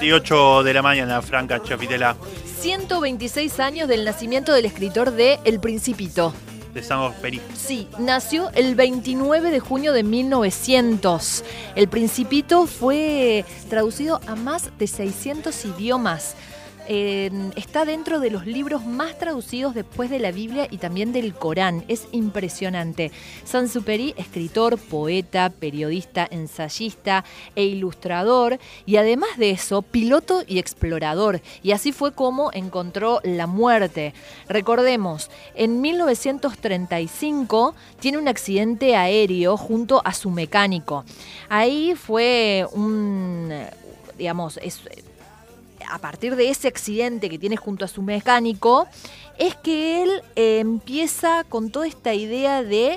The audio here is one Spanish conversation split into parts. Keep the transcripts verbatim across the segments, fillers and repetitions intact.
cuarenta y ocho de la mañana, Franca Chafitela. ciento veintiséis años del nacimiento del escritor de El Principito. De Saint-Exupéry. Sí, nació el veintinueve de junio de mil novecientos. El Principito fue traducido a más de seiscientos idiomas. Eh, está dentro de los libros más traducidos después de la Biblia y también del Corán. Es impresionante. Saint-Exupéry, escritor, poeta, periodista, ensayista e ilustrador, y además de eso, piloto y explorador. Y así fue como encontró la muerte. Recordemos, en mil novecientos treinta y cinco tiene un accidente aéreo junto a su mecánico. Ahí fue un, digamos, es... a partir de ese accidente que tiene junto a su mecánico, es que él eh, empieza con toda esta idea de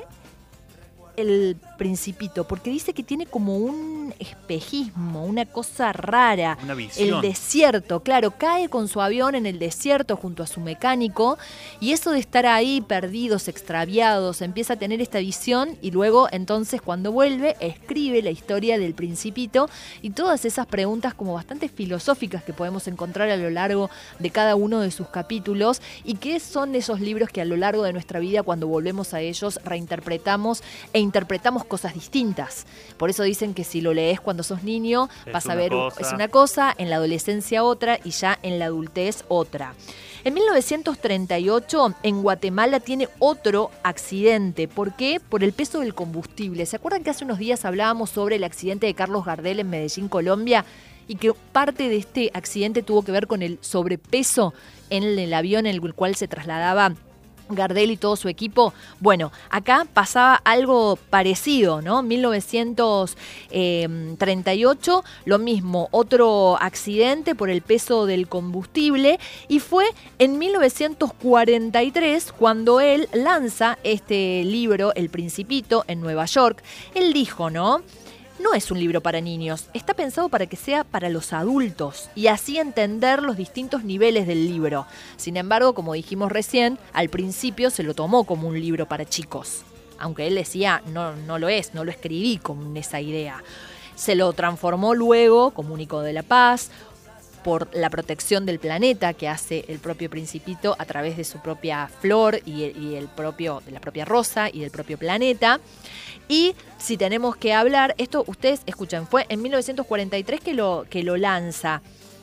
El Principito, porque dice que tiene como un espejismo, una cosa rara. Una visión. El desierto, claro, cae con su avión en el desierto junto a su mecánico, y eso de estar ahí perdidos, extraviados, empieza a tener esta visión, y luego entonces cuando vuelve escribe la historia del Principito y todas esas preguntas como bastante filosóficas que podemos encontrar a lo largo de cada uno de sus capítulos, y que son esos libros que a lo largo de nuestra vida, cuando volvemos a ellos, reinterpretamos e interpretamos cosas distintas. Por eso dicen que si lo lees cuando sos niño, es vas a ver, cosa. es una cosa, en la adolescencia otra y ya en la adultez otra. En mil novecientos treinta y ocho, en Guatemala tiene otro accidente. ¿Por qué? Por el peso del combustible. ¿Se acuerdan que hace unos días hablábamos sobre el accidente de Carlos Gardel en Medellín, Colombia? Y que parte de este accidente tuvo que ver con el sobrepeso en el avión en el cual se trasladaba Gardel y todo su equipo. Bueno, acá pasaba algo parecido, ¿no? mil novecientos treinta y ocho, lo mismo, otro accidente por el peso del combustible, y fue en mil novecientos cuarenta y tres cuando él lanza este libro, El Principito, en Nueva York. Él dijo, ¿no? No es un libro para niños, está pensado para que sea para los adultos y así entender los distintos niveles del libro. Sin embargo, como dijimos recién, al principio se lo tomó como un libro para chicos. Aunque él decía, no, no lo es, no lo escribí con esa idea. Se lo transformó luego como un icono de la paz, por la protección del planeta que hace el propio Principito a través de su propia flor y el, y el propio, de la propia rosa y del propio planeta. Y si tenemos que hablar, esto ustedes escuchan, fue en mil novecientos cuarenta y tres que lo, que lo lanza.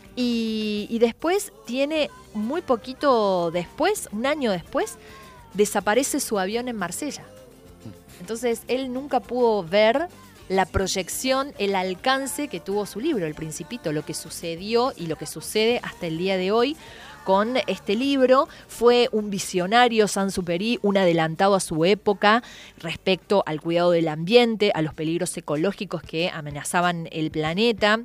Y, y después tiene, muy poquito después, un año después, desaparece su avión en Marsella. Entonces él nunca pudo ver la proyección, el alcance que tuvo su libro, El Principito, lo que sucedió y lo que sucede hasta el día de hoy con este libro. Fue un visionario, Saint-Exupéry, un adelantado a su época respecto al cuidado del ambiente, a los peligros ecológicos que amenazaban el planeta.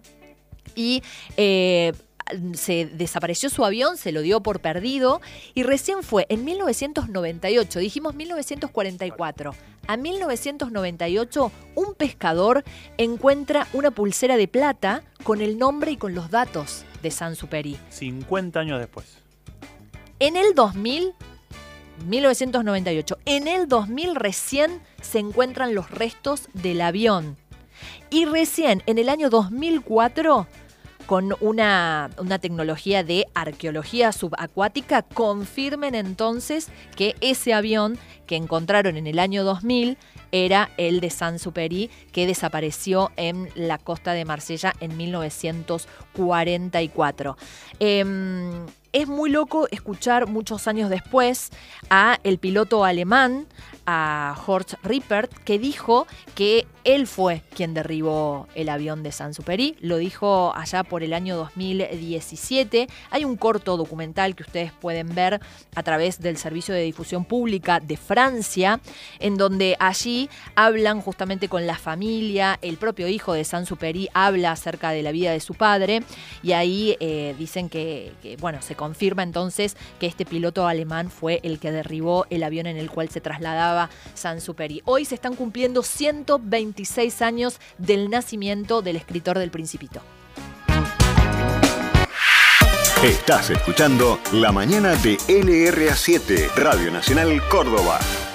Y eh, se desapareció su avión, se lo dio por perdido, y recién fue en mil novecientos noventa y ocho, dijimos mil novecientos cuarenta y cuatro, a mil novecientos noventa y ocho, un pescador encuentra una pulsera de plata con el nombre y con los datos de Saint-Exupéry. cincuenta años después. En el dos mil, mil novecientos noventa y ocho, en el dos mil recién se encuentran los restos del avión. Y recién en el año dos mil cuatro, con una, una tecnología de arqueología subacuática, confirmen entonces que ese avión que encontraron en el año dos mil era el de Saint-Exupéry, que desapareció en la costa de Marsella en mil novecientos cuarenta y cuatro. Eh, es muy loco escuchar muchos años después a el piloto alemán, a Horst Rippert, que dijo que él fue quien derribó el avión de Saint-Exupéry. Lo dijo allá por el año dos mil diecisiete. Hay un corto documental que ustedes pueden ver a través del Servicio de Difusión Pública de Francia, en donde allí hablan justamente con la familia. El propio hijo de Saint-Exupéry habla acerca de la vida de su padre, y ahí eh, dicen que, que, bueno, se confirma entonces que este piloto alemán fue el que derribó el avión en el cual se trasladaba Saint-Exupéry. Hoy se están cumpliendo ciento veintiséis años del nacimiento del escritor del Principito. Estás escuchando La Mañana de L R A siete, Radio Nacional Córdoba.